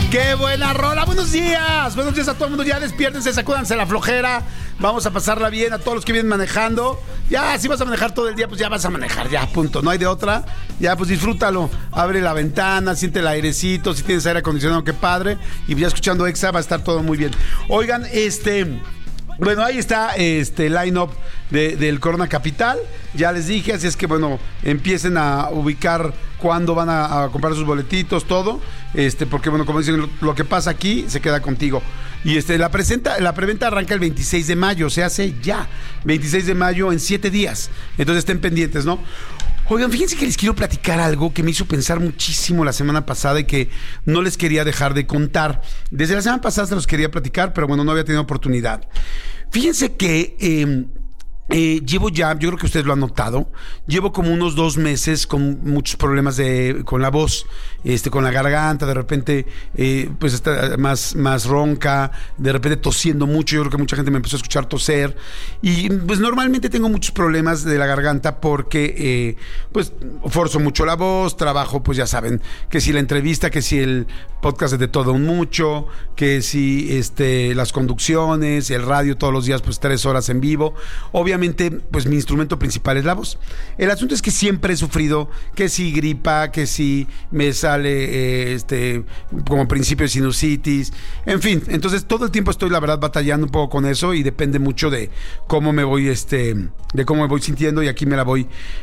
¡Qué buena rola! ¡Buenos días! Buenos días a todo el mundo. Ya despiértense, sacúdanse la flojera. Vamos a pasarla bien a todos los que vienen manejando. Ya, si vas a manejar todo el día, pues ya vas a manejar, ya, punto. No hay de otra. Ya, pues disfrútalo. Abre la ventana, siente el airecito. Si tienes aire acondicionado, qué padre. Y ya escuchando Exa va a estar todo muy bien. Oigan, bueno, ahí está line-up del Corona Capital. Ya les dije, así es que, bueno, empiecen a ubicar cuándo van a comprar sus boletitos, todo. Porque, bueno, como dicen, lo que pasa aquí se queda contigo. Y la preventa arranca el 26 de mayo, se hace ya. 26 de mayo en 7 días. Entonces estén pendientes, ¿no? Oigan, fíjense que les quiero platicar algo que me hizo pensar muchísimo la semana pasada y que no les quería dejar de contar. Desde la semana pasada se los quería platicar, pero bueno, no había tenido oportunidad. Fíjense que llevo ya, yo creo que ustedes lo han notado, llevo como unos 2 meses con muchos problemas con la voz, con la garganta, de repente pues está más ronca, de repente tosiendo mucho. Yo creo que mucha gente me empezó a escuchar toser y pues normalmente tengo muchos problemas de la garganta porque pues forzo mucho la voz, trabajo, pues ya saben, que si la entrevista, que si el podcast es de todo un mucho, que si las conducciones, el radio todos los días, pues 3 horas en vivo. Obviamente, pues mi instrumento principal es la voz. El asunto es que siempre he sufrido que si gripa, que si me sale como principio de sinusitis, en fin. Entonces todo el tiempo estoy, la verdad, batallando un poco con eso y depende mucho de cómo me voy de cómo me voy sintiendo, y aquí me la voy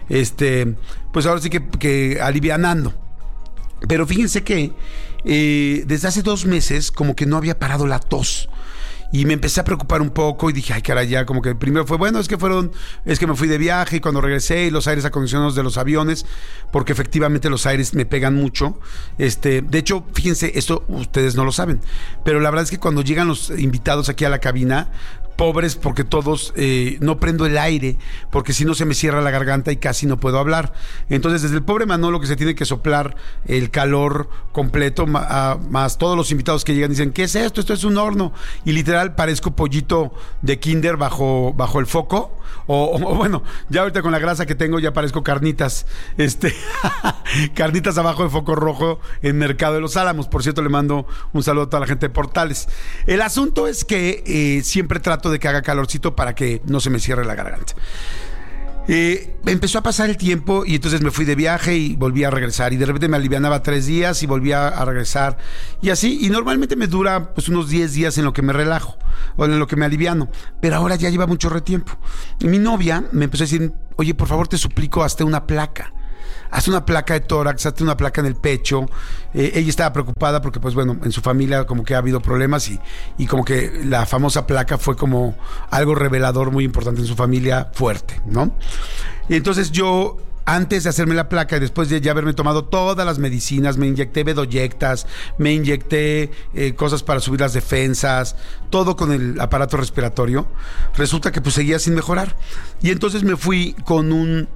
pues ahora sí que alivianando. Pero fíjense que desde hace 2 meses como que no había parado la tos. Y me empecé a preocupar un poco y dije, ay, caray, ya como que primero fue, bueno, es que me fui de viaje y cuando regresé y los aires acondicionados de los aviones, porque efectivamente los aires me pegan mucho. De hecho, fíjense, esto ustedes no lo saben, pero la verdad es que cuando llegan los invitados aquí a la cabina, pobres, porque todos no prendo el aire, porque si no se me cierra la garganta y casi no puedo hablar. Entonces, desde el pobre Manolo, que se tiene que soplar el calor completo, más todos los invitados que llegan, dicen, ¿qué es esto? Esto es un horno. Y literal parezco pollito de kinder bajo el foco. O bueno, ya ahorita con la grasa que tengo ya parezco carnitas. Carnitas abajo de foco rojo en Mercado de los Álamos. Por cierto, le mando un saludo a toda la gente de Portales. El asunto es que siempre trato de que haga calorcito para que no se me cierre la garganta. Empezó a pasar el tiempo y entonces me fui de viaje y volví a regresar, y de repente me alivianaba 3 días y volvía a regresar y así, y normalmente me dura pues unos 10 días en lo que me relajo o en lo que me aliviano, pero ahora ya lleva mucho tiempo. Y mi novia me empezó a decir, oye, por favor te suplico, hazte una placa. Hazte una placa de tórax, hazte una placa en el pecho. Ella estaba preocupada porque, pues bueno, en su familia como que ha habido problemas y como que la famosa placa fue como algo revelador muy importante en su familia, fuerte, ¿no? Y entonces yo, antes de hacerme la placa y después de ya haberme tomado todas las medicinas, me inyecté bedoyectas, me inyecté cosas para subir las defensas, todo con el aparato respiratorio, resulta que pues seguía sin mejorar. Y entonces me fui con un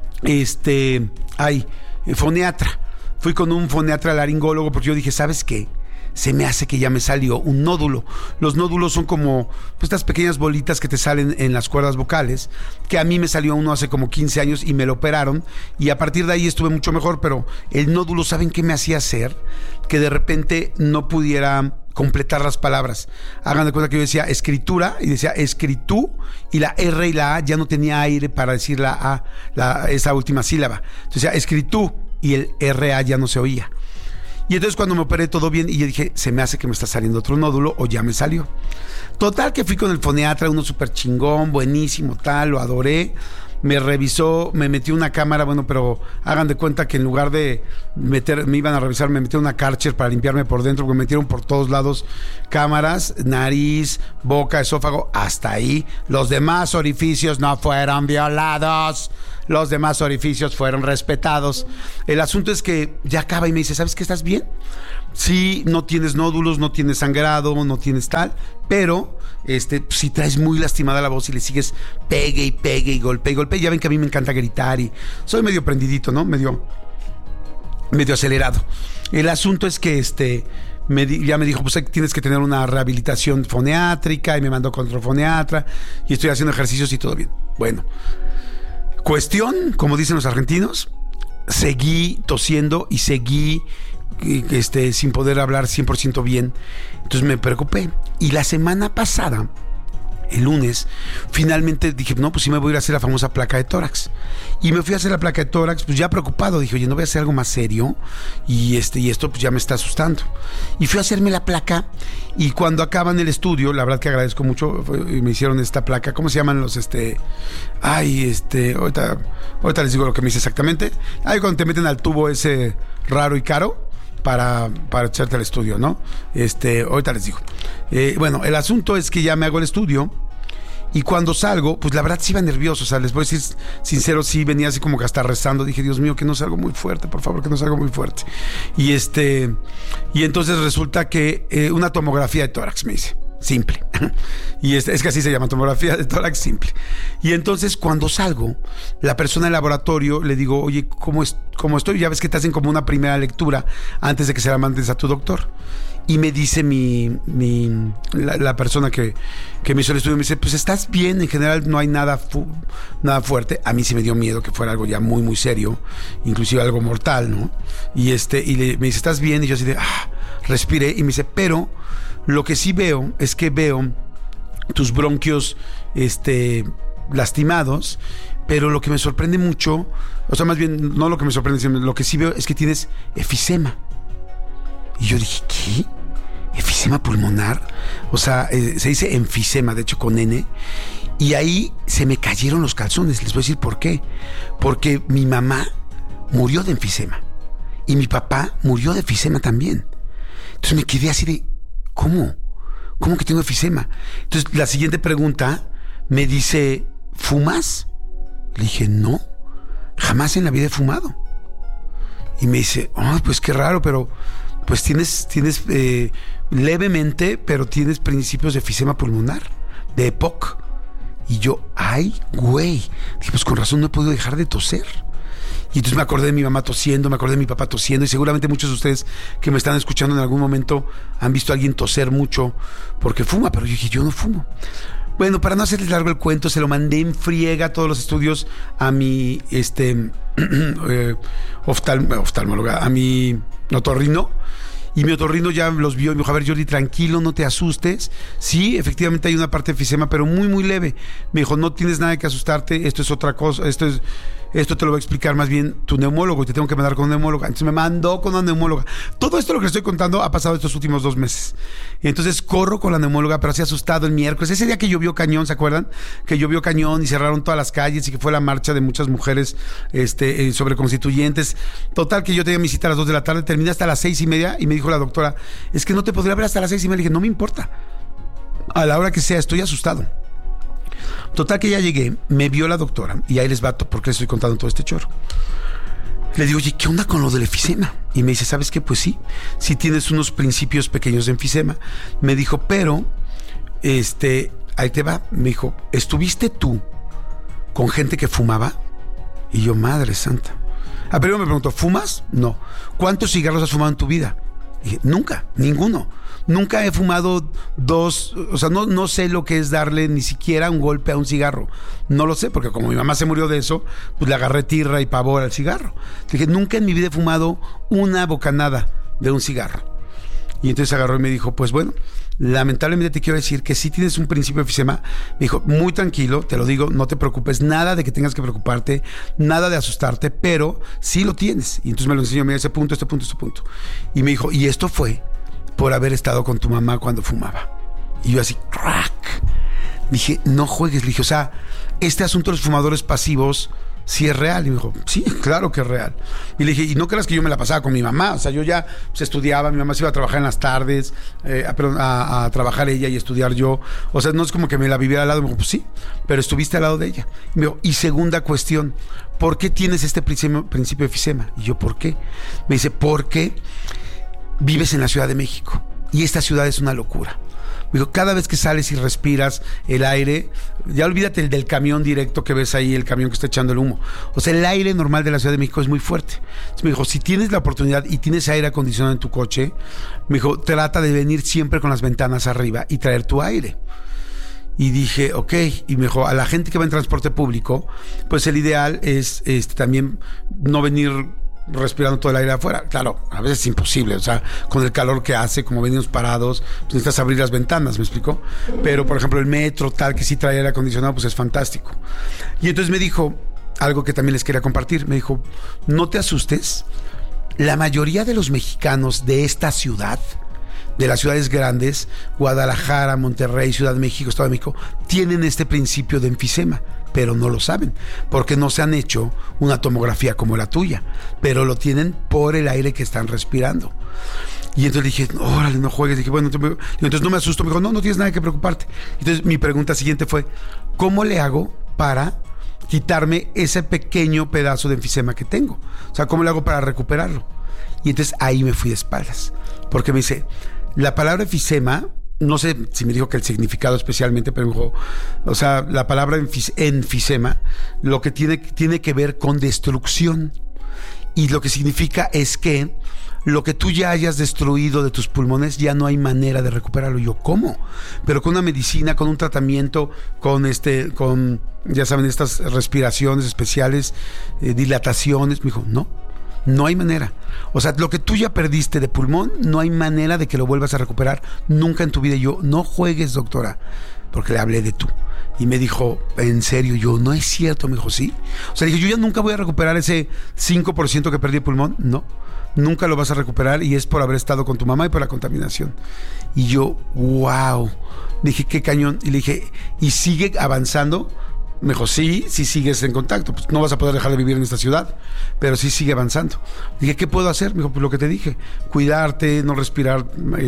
foniatra. Fui con un foniatra laringólogo porque yo dije, ¿sabes qué? Se me hace que ya me salió un nódulo. Los nódulos son como pues, estas pequeñas bolitas que te salen en las cuerdas vocales, que a mí me salió uno hace como 15 años y me lo operaron, y a partir de ahí estuve mucho mejor. Pero el nódulo, ¿saben qué me hacía hacer? Que de repente no pudiera completar las palabras. Hagan de cuenta que yo decía escritura y decía escritú, y la R y la A ya no tenía aire para decir la A, esa última sílaba. Entonces decía escritú y el RA ya no se oía. Y entonces cuando me operé todo bien y yo dije, se me hace que me está saliendo otro nódulo o ya me salió. Total que fui con el foniatra, uno súper chingón, buenísimo, tal, lo adoré. Me revisó, me metió una cámara, bueno, pero hagan de cuenta que en lugar de me iban a revisar, me metieron una Kärcher para limpiarme por dentro, porque me metieron por todos lados cámaras, nariz, boca, esófago, hasta ahí. Los demás orificios no fueron violados, los demás orificios fueron respetados. El asunto es que ya acaba y me dice, ¿sabes qué? ¿Estás bien? Sí, no tienes nódulos, no tienes sangrado, no tienes tal, pero si traes muy lastimada la voz y le sigues pegue y golpe. Ya ven que a mí me encanta gritar y soy medio prendidito, ¿no? Medio acelerado. El asunto es que ya me dijo, pues tienes que tener una rehabilitación foniátrica, y me mandó con otro foniatra y estoy haciendo ejercicios y todo bien. Bueno, cuestión, como dicen los argentinos, seguí tosiendo y seguí sin poder hablar 100% bien. Entonces me preocupé. Y la semana pasada, el lunes, finalmente dije, no, pues sí me voy a ir a hacer la famosa placa de tórax. Y me fui a hacer la placa de tórax, pues ya preocupado. Dije, oye, no voy a hacer algo más serio. Y esto pues ya me está asustando. Y fui a hacerme la placa. Y cuando acaban el estudio, la verdad que agradezco mucho, me hicieron esta placa. ¿Cómo se llaman los, ahorita les digo lo que me hice exactamente. Cuando te meten al tubo ese raro y caro para echarte al estudio, ¿no? Ahorita les digo. Bueno, el asunto es que ya me hago el estudio y cuando salgo, pues la verdad sí iba nervioso, o sea, les voy a decir sincero, sí venía así como que hasta rezando, dije, Dios mío, que no salga muy fuerte, por favor, que no salga muy fuerte. Y entonces resulta que una tomografía de tórax me hice. Simple. Y es que así se llama, tomografía de tórax simple. Y entonces cuando salgo, la persona del laboratorio le digo, oye, ¿cómo estoy? Ya ves que te hacen como una primera lectura antes de que se la mandes a tu doctor. Y me dice la persona que me hizo el estudio, me dice, pues estás bien, en general no hay nada fuerte. A mí sí me dio miedo que fuera algo ya muy, muy serio, inclusive algo mortal, ¿no? Y me dice, ¿estás bien? Y yo así de, respiré, y me dice, pero lo que sí veo es que veo tus bronquios lastimados, pero lo que me sorprende mucho, o sea, más bien, no lo que me sorprende, sino lo que sí veo es que tienes efisema. Y yo dije, ¿qué? ¿Efisema pulmonar? O sea, se dice enfisema, de hecho con N. Y ahí se me cayeron los calzones. Les voy a decir por qué. Porque mi mamá murió de enfisema. Y mi papá murió de efisema también. Entonces me quedé así de, ¿cómo? ¿Cómo que tengo efisema? Entonces la siguiente pregunta me dice, ¿fumas? Le dije, no, jamás en la vida he fumado. Y me dice, pues qué raro, pero pues tienes levemente, pero tienes principios de efisema pulmonar, de EPOC. Y yo, ay, güey. Dije, pues con razón no he podido dejar de toser. Y entonces me acordé de mi mamá tosiendo, me acordé de mi papá tosiendo, y seguramente muchos de ustedes que me están escuchando en algún momento han visto a alguien toser mucho porque fuma, pero yo dije, yo no fumo. Bueno, para no hacerles largo el cuento, se lo mandé en friega todos los estudios a mi oftalmóloga, a mi otorrino. Y mi otorrino ya los vio y me dijo, a ver, Jordi, tranquilo, no te asustes. Sí, efectivamente hay una parte de efisema, pero muy, muy leve. Me dijo, no tienes nada que asustarte, esto es otra cosa, esto te lo va a explicar más bien tu neumólogo y te tengo que mandar con una neumóloga. Entonces me mandó con una neumóloga. Todo esto lo que les estoy contando ha pasado estos últimos 2 meses. Y entonces corro con la neumóloga, pero así asustado el miércoles. Ese día que llovió cañón, ¿se acuerdan? Que llovió cañón y cerraron todas las calles y que fue la marcha de muchas mujeres sobre constituyentes. Total, que yo tenía mi cita a las 2 de la tarde, terminé hasta las 6:30 y me dijo la doctora, es que no te podría ver hasta las 6:30. Le dije, no me importa. A la hora que sea, estoy asustado. Total que ya llegué, me vio la doctora y ahí les va por qué les estoy contando todo este choro. Le digo, oye, ¿qué onda con lo del enfisema? Y me dice, ¿sabes qué? Pues sí tienes unos principios pequeños de enfisema. Me dijo, pero ahí te va. Me dijo, ¿estuviste tú con gente que fumaba? Y yo, madre santa. Primero me preguntó, ¿fumas? No. ¿Cuántos cigarros has fumado en tu vida? Y dije, nunca, ninguno. Nunca he fumado 2, o sea, no sé lo que es darle ni siquiera un golpe a un cigarro. No lo sé, porque como mi mamá se murió de eso, pues le agarré tirra y pavor al cigarro. Dije, nunca en mi vida he fumado una bocanada de un cigarro. Y entonces agarró y me dijo, pues bueno, lamentablemente te quiero decir que sí tienes un principio de enfisema. Me dijo, muy tranquilo, te lo digo, no te preocupes, nada de que tengas que preocuparte, nada de asustarte, pero sí lo tienes. Y entonces me lo enseñó, mira, ese punto. Y me dijo, y esto fue por haber estado con tu mamá cuando fumaba. Y yo así, crack. Dije, no juegues. Le dije, o sea, este asunto de los fumadores pasivos sí es real. Y me dijo, sí, claro que es real. Y le dije, y no creas que yo me la pasaba con mi mamá. O sea, yo ya estudiaba, mi mamá se iba a trabajar en las tardes, a trabajar ella y estudiar yo. O sea, no es como que me la viviera al lado. Me dijo, pues sí, pero estuviste al lado de ella. Y me dijo, y segunda cuestión, ¿por qué tienes este principio de enfisema? Y yo, ¿por qué? Me dice, porque vives en la Ciudad de México y esta ciudad es una locura. Me dijo, cada vez que sales y respiras el aire, ya olvídate el del camión directo que ves ahí, el camión que está echando el humo. O sea, el aire normal de la Ciudad de México es muy fuerte. Entonces me dijo, si tienes la oportunidad y tienes aire acondicionado en tu coche, me dijo, trata de venir siempre con las ventanas arriba y traer tu aire. Y dije, ok. Y me dijo, a la gente que va en transporte público, pues el ideal es también no venir respirando todo el aire afuera. Claro, a veces es imposible, o sea, con el calor que hace, como venimos parados, pues necesitas abrir las ventanas, ¿me explico? Pero, por ejemplo, el metro, tal, que sí trae aire acondicionado, pues es fantástico. Y entonces me dijo algo que también les quería compartir. Me dijo, no te asustes, la mayoría de los mexicanos de esta ciudad, de las ciudades grandes, Guadalajara, Monterrey, Ciudad de México, Estado de México, tienen este principio de enfisema, pero no lo saben, porque no se han hecho una tomografía como la tuya, pero lo tienen por el aire que están respirando. Y entonces dije, órale, no juegues. Dije, bueno, entonces no me asusto. Me dijo, no tienes nada que preocuparte. Entonces mi pregunta siguiente fue, ¿cómo le hago para quitarme ese pequeño pedazo de enfisema que tengo? O sea, ¿cómo le hago para recuperarlo? Y entonces ahí me fui de espaldas, porque me dice, la palabra enfisema, no sé si me dijo que el significado especialmente, pero me dijo, o sea, la palabra enfisema, lo que tiene que ver con destrucción. Y lo que significa es que lo que tú ya hayas destruido de tus pulmones ya no hay manera de recuperarlo. Y yo, ¿cómo? Pero con una medicina, con un tratamiento, con ya saben, estas respiraciones especiales, dilataciones. Me dijo, no hay manera. O sea, lo que tú ya perdiste de pulmón, no hay manera de que lo vuelvas a recuperar nunca en tu vida. Y yo, no juegues, doctora, porque le hablé de tú. Y me dijo, ¿en serio? Yo, no es cierto. Me dijo, sí. O sea, le dije, yo ya nunca voy a recuperar ese 5% que perdí de pulmón. No, nunca lo vas a recuperar, y es por haber estado con tu mamá y por la contaminación. Y yo, wow. Dije, qué cañón. Y le dije, ¿y sigue avanzando? Me dijo, sí sigues en contacto, pues no vas a poder dejar de vivir en esta ciudad, pero sí sigue avanzando. Dije, ¿qué puedo hacer? Me dijo, pues lo que te dije, cuidarte, no respirar,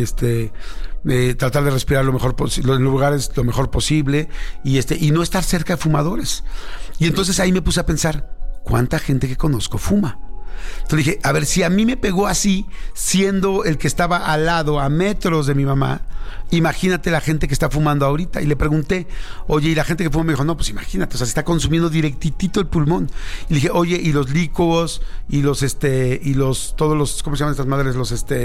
tratar de respirar lo mejor posible, en lugares lo mejor posible, y no estar cerca de fumadores. Y entonces ahí me puse a pensar, ¿cuánta gente que conozco fuma? Entonces dije, a ver, si a mí me pegó así, siendo el que estaba al lado, a metros de mi mamá, imagínate la gente que está fumando ahorita. Y le pregunté, oye, ¿y la gente que fuma? Me dijo, no, pues imagínate, o sea, se está consumiendo directitito el pulmón. Y le dije, oye, ¿y los líquos? Y todos los, ¿cómo se llaman estas madres?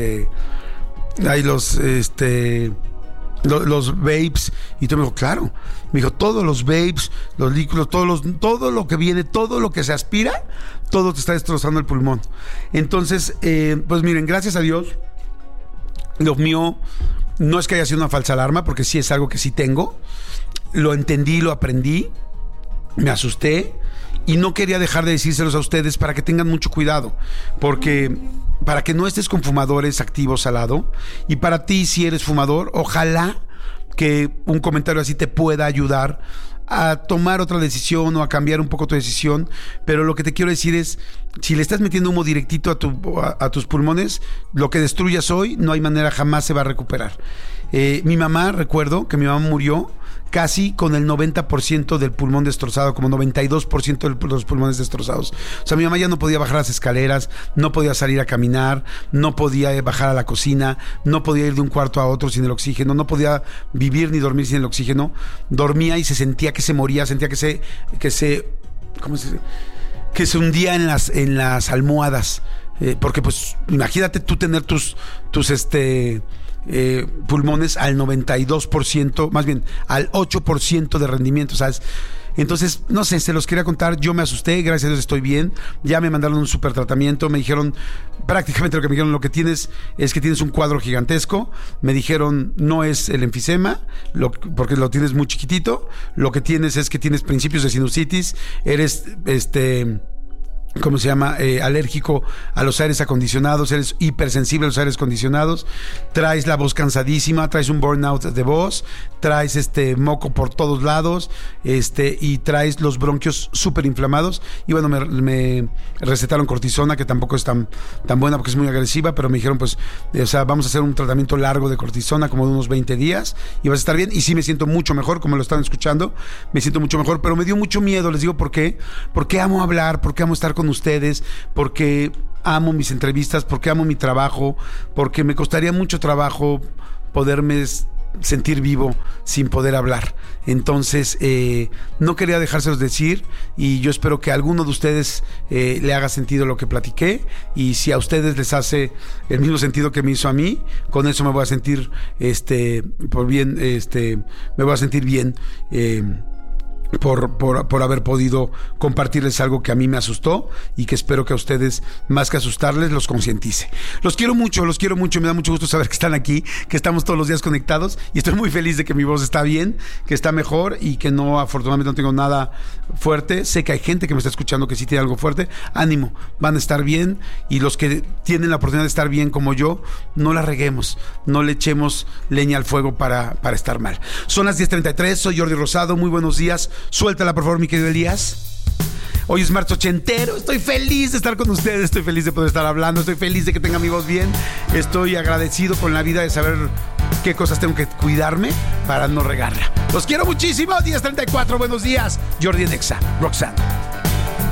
Los vapes. Y tú me dijo, claro. Me dijo, todos los vapes, los líquidos, todo lo que viene, todo lo que se aspira, todo te está destrozando el pulmón. Entonces, pues miren, gracias a Dios, lo mío no es que haya sido una falsa alarma, porque sí es algo que sí tengo. Lo entendí, lo aprendí, me asusté y no quería dejar de decírselos a ustedes para que tengan mucho cuidado, porque para que no estés con fumadores activos al lado. Y para ti, si eres fumador, ojalá que un comentario así te pueda ayudar a tomar otra decisión o a cambiar un poco tu decisión. Pero lo que te quiero decir es, si le estás metiendo humo directito a tus pulmones, lo que destruyas hoy no hay manera, jamás se va a recuperar. Mi mamá, recuerdo que mi mamá murió casi con el 90% del pulmón destrozado, como 92% de los pulmones destrozados. O sea, mi mamá ya no podía bajar las escaleras, no podía salir a caminar, no podía bajar a la cocina, no podía ir de un cuarto a otro sin el oxígeno, no podía vivir ni dormir sin el oxígeno. Dormía y se sentía que se moría, sentía que se hundía en las almohadas. Porque pues imagínate tú tener tus pulmones al 92%, más bien al 8% de rendimiento, ¿sabes? Entonces, no sé, se los quería contar. Yo me asusté, gracias a Dios estoy bien. Ya me mandaron un súper tratamiento. Me dijeron, prácticamente lo que me dijeron, lo que tienes es que tienes un cuadro gigantesco. Me dijeron, no es el enfisema, porque lo tienes muy chiquitito. Lo que tienes es que tienes principios de sinusitis. Eres, ¿cómo se llama? Alérgico a los aires acondicionados, eres hipersensible a los aires acondicionados, traes la voz cansadísima, traes un burnout de voz, traes moco por todos lados, y traes los bronquios súper inflamados. Y bueno, me recetaron cortisona, que tampoco es tan buena porque es muy agresiva, pero me dijeron, pues, o sea, vamos a hacer un tratamiento largo de cortisona, como de unos 20 días, y vas a estar bien. Y sí me siento mucho mejor, como lo están escuchando, me siento mucho mejor, pero me dio mucho miedo. Les digo, ¿por qué? Porque amo hablar, porque amo estar con ustedes, porque amo mis entrevistas, porque amo mi trabajo, porque me costaría mucho trabajo poderme sentir vivo sin poder hablar. Entonces, no quería dejárselos decir, y yo espero que a alguno de ustedes le haga sentido lo que platiqué, y si a ustedes les hace el mismo sentido que me hizo a mí, con eso me voy a sentir me voy a sentir bien. por haber podido compartirles algo que a mí me asustó y que espero que a ustedes, más que asustarles, los concientice. Los quiero mucho, me da mucho gusto saber que están aquí, que estamos todos los días conectados y estoy muy feliz de que mi voz está bien, que está mejor y que no, afortunadamente no tengo nada fuerte. Sé que hay gente que me está escuchando que sí tiene algo fuerte. Ánimo, van a estar bien, y los que tienen la oportunidad de estar bien como yo, no la reguemos, no le echemos leña al fuego para estar mal. Son las 10:33, soy Jordi Rosado, muy buenos días. Suéltala, por favor, mi querido Elías. Hoy es martes ochentero. Estoy feliz de estar con ustedes. Estoy feliz de poder estar hablando. Estoy feliz de que tenga mi voz bien. Estoy agradecido con la vida de saber qué cosas tengo que cuidarme para no regarla. Los quiero muchísimo. 10:34. Buenos días. Jordi en Exa. Roxanne.